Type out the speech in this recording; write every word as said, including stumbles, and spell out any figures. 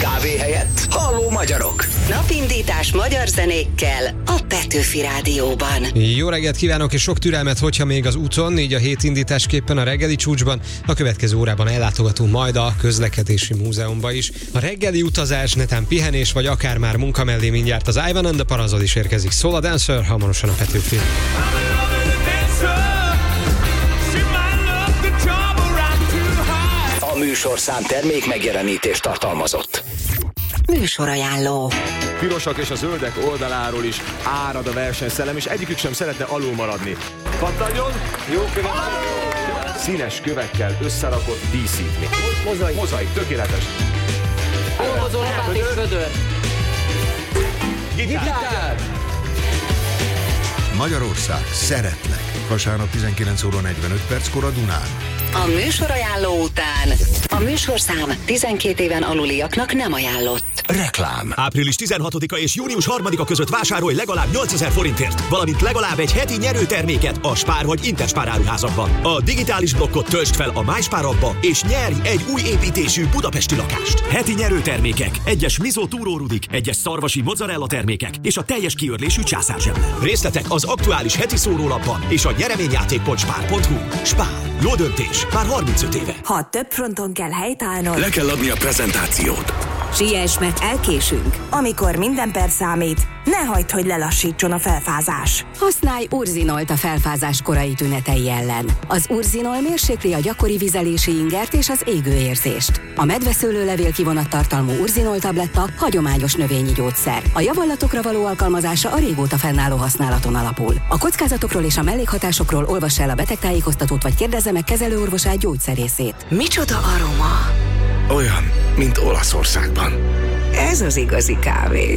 kávé helyett Halló magyarok. Napindítás magyar zenékkel a Petőfi Rádióban. Jó reggelt kívánok, és sok türelmet, hogyha még az úton, így a hét indításképpen a reggeli csúcsban. A következő órában ellátogatunk majd a közlekedési múzeumba is. A reggeli utazás, netán pihenés, vagy akár már munka mellé mindjárt az Ivan and the Parazod is érkezik. Soul a Dancer, hamarosan a Petőfi. A műsorszám termék megjelenítést tartalmazott. Műsorajánló. Pirosak és a zöldek oldaláról is árad a versenyszellem, és egyikük sem szeretne alul maradni. Pattanjon! Jó követ! Színes kövekkel összerakott díszítmény. Mozaik. Mozaik, tökéletes. Olvozó lapát és vödör. Gitár! Magyarország, szeretlek. Vasárnap tizenkilenc óra negyvenöt perckor a Dunán. A műsorajánló után a műsorszám tizenkét éven aluliaknak nem ajánlott. Reklám. április tizenhatodika és június harmadika között vásárolj legalább nyolcezer forintért, valamint legalább egy heti nyerőterméket a Spár vagy Interspár áruházakban. A digitális blokkot töltsd fel a MySpár appba, és nyerj egy új építésű budapesti lakást. Heti nyerőtermékek, egyes Mizo túrórudik, egyes szarvasi mozzarella termékek és a teljes kiörlésű császárzsemle. Részletek az aktuális heti szórólapban és a nyereményjáték pont spár pont hu. Spár. Jó döntés. Már harmincöt éve. Ha több fronton kell helytállnod, Le kell adni a prezentációt. siess, mert elkésünk. Amikor minden perc számít, ne hagyd, hogy lelassítson a felfázás. Használj Urzinolt a felfázás korai tünetei ellen. Az Urzinol mérsékli a gyakori vizelési ingert és az égőérzést. A medveszőlőlevél kivonattartalmú Urzinol tabletta hagyományos növényi gyógyszer. A javallatokra való alkalmazása a régóta fennálló használaton alapul. A kockázatokról és a mellékhatásokról olvass el a betegtájékoztatót, vagy kérdezze meg kezelőorvosát, gyógyszerészét. Micsoda aroma! Olyan, mint Olaszországban. Ez az igazi kávé.